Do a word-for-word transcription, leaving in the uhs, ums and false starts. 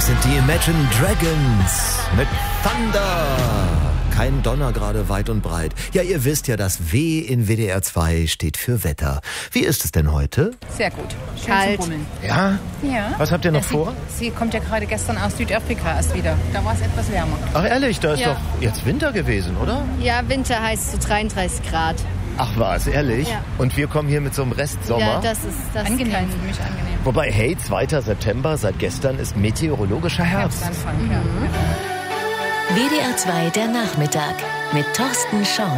sind die Imagine Dragons mit Thunder. Kein Donner gerade weit und breit. Ja, ihr wisst ja, das W in W D R zwei steht für Wetter. Wie ist es denn heute? Sehr gut. Schön Kalt. zum Bummeln. Ja? Ja. Was habt ihr noch sie, vor? Sie kommt ja gerade gestern aus Südafrika erst wieder. Da war es etwas wärmer. Ach ehrlich, da ist Ja. doch jetzt Winter gewesen, oder? Ja, Winter heißt so dreiunddreißig Grad. Ach was, ehrlich? Ja. Und wir kommen hier mit so einem Restsommer. Ja, das ist das ist Angenehm, kein- für mich angenehm. Wobei, hey, zweiter September, seit gestern ist meteorologischer Herbst. Herbstanfang, ja. W D R zwei der Nachmittag mit Thorsten Schorn.